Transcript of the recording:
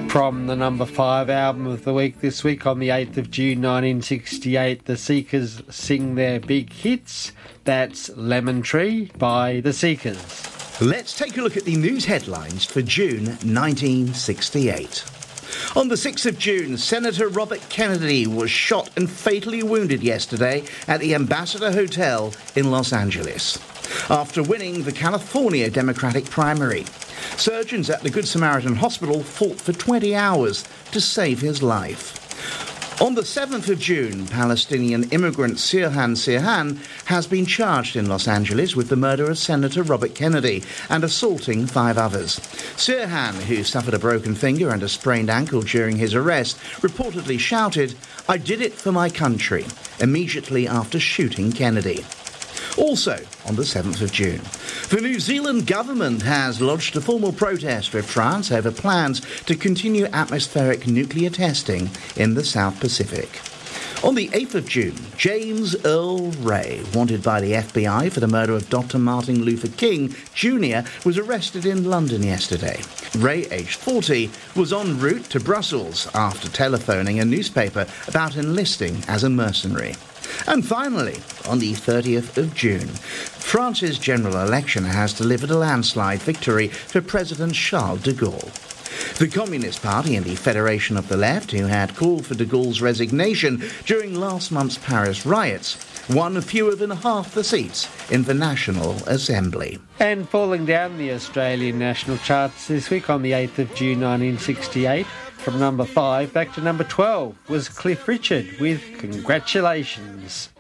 From the number 5 album of the week this week, on the 8th of June 1968, the Seekers sing their big hits. That's Lemon Tree by the Seekers. Let's take a look at the news headlines for June 1968. On the 6th of June, Senator Robert Kennedy was shot and fatally wounded yesterday at the Ambassador Hotel in Los Angeles after winning the California Democratic primary. Surgeons at the Good Samaritan Hospital fought for 20 hours to save his life. On the 7th of June, Palestinian immigrant Sirhan Sirhan has been charged in Los Angeles with the murder of Senator Robert Kennedy and assaulting 5 others. Sirhan, who suffered a broken finger and a sprained ankle during his arrest, reportedly shouted, "I did it for my country," immediately after shooting Kennedy. Also, on the 7th of June, the New Zealand government has lodged a formal protest with France over plans to continue atmospheric nuclear testing in the South Pacific. On the 8th of June, James Earl Ray, wanted by the FBI for the murder of Dr. Martin Luther King Jr., was arrested in London yesterday. Ray, aged 40, was en route to Brussels after telephoning a newspaper about enlisting as a mercenary. And finally, on the 30th of June, France's general election has delivered a landslide victory for President Charles de Gaulle. The Communist Party and the Federation of the Left, who had called for de Gaulle's resignation during last month's Paris riots, won fewer than half the seats in the National Assembly. And falling down the Australian national charts this week, on the 8th of June 1968, from number 5 back to number 12 was Cliff Richard with Congratulations.